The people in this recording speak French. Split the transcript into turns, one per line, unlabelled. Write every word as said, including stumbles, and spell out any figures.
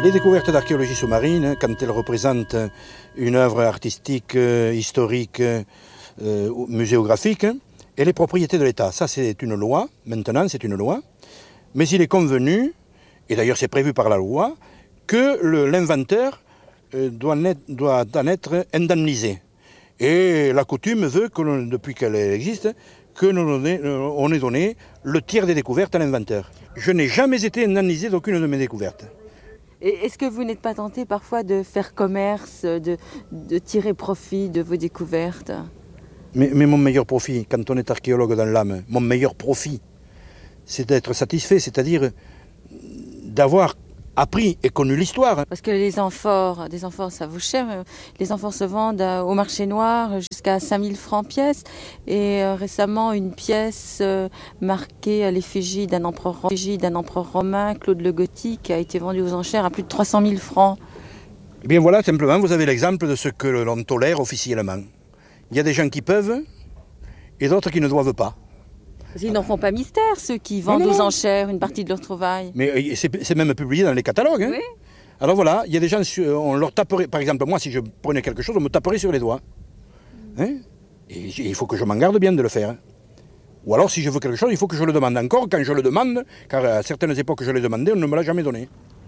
Les découvertes d'archéologie sous-marine, quand elles représentent une œuvre artistique, euh, historique, euh, muséographique, et les propriétés de l'État. Ça, c'est une loi. Maintenant, c'est une loi. Mais il est convenu, et d'ailleurs c'est prévu par la loi, que le, l'inventeur euh, doit, net, doit en être indemnisé. Et la coutume veut, que l'on, depuis qu'elle existe, que l'on ait, on ait donné le tiers des découvertes à l'inventeur. Je n'ai jamais été indemnisé d'aucune de mes découvertes.
Et est-ce que vous n'êtes pas tenté parfois de faire commerce, de, de tirer profit de vos découvertes ?
mais, mais mon meilleur profit, quand on est archéologue dans l'âme, mon meilleur profit, c'est d'être satisfait, c'est-à-dire d'avoir appris et connu l'histoire.
Parce que les amphores, des amphores, ça vaut cher. Les amphores se vendent au marché noir jusqu'à cinq mille francs pièce. Et récemment, une pièce marquée à l'effigie d'un empereur, d'un empereur romain, Claude le Gothique, a été vendue aux enchères à plus de trois cent mille francs.
Eh bien voilà, simplement, vous avez l'exemple de ce que l'on tolère officiellement. Il y a des gens qui peuvent et d'autres qui ne doivent pas.
Ils n'en font pas mystère, ceux qui vendent non, non. aux enchères une partie de leurs trouvailles.
Mais c'est, c'est même publié dans les catalogues. Hein.
Oui.
Alors voilà, il y a des gens, on leur taperait, par exemple, moi, si je prenais quelque chose, on me taperait sur les doigts. Hein. Et il faut que je m'en garde bien de le faire. Ou alors, si je veux quelque chose, il faut que je le demande encore. Quand je le demande, car à certaines époques je l'ai demandé, on ne me l'a jamais donné.